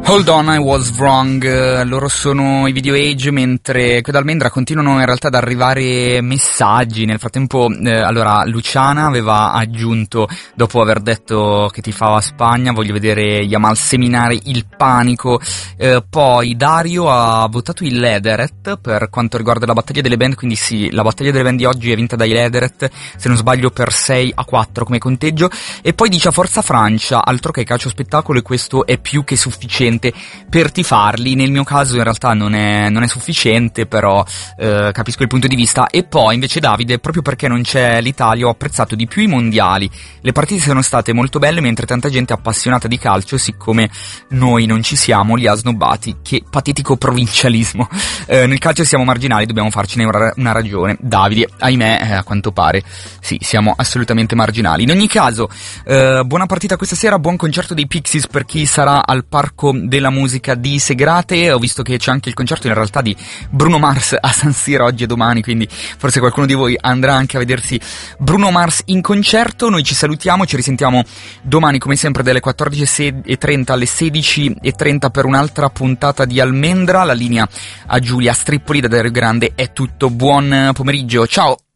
Hold on, I was wrong. Loro sono i Video Age, mentre qui da Almendra continuano in realtà ad arrivare messaggi. Nel frattempo, allora, Luciana aveva aggiunto, dopo aver detto che tifava Spagna, voglio vedere Yamal seminare il panico. Poi Dario ha votato il Lederet per quanto riguarda la battaglia delle band, quindi sì, la battaglia delle band di oggi è vinta dai Lederet, se non sbaglio per 6-4 come conteggio. E poi dice a Forza Francia, altro che calcio spettacolo, e questo è più che sufficiente per tifarli. Nel mio caso in realtà non è sufficiente, però capisco il punto di vista. E poi invece Davide, proprio perché non c'è l'Italia, ho apprezzato di più i mondiali, le partite sono state molto belle, mentre tanta gente appassionata di calcio, siccome noi non ci siamo, li ha snobbati. Che patetico provincialismo. Nel calcio siamo marginali, dobbiamo farcene una ragione. Davide, ahimè, a quanto pare sì, siamo assolutamente marginali. In ogni caso, buona partita questa sera, buon concerto dei Pixies per chi sarà al Parco della Musica di Segrate. Ho visto che c'è anche il concerto in realtà di Bruno Mars a San Siro oggi e domani, quindi forse qualcuno di voi andrà anche a vedersi Bruno Mars in concerto. Noi ci salutiamo, ci risentiamo domani come sempre dalle 14:30 alle 16:30 per un'altra puntata di Almendra. La linea a Giulia Strippoli da Rio Grande è tutto, buon pomeriggio, ciao!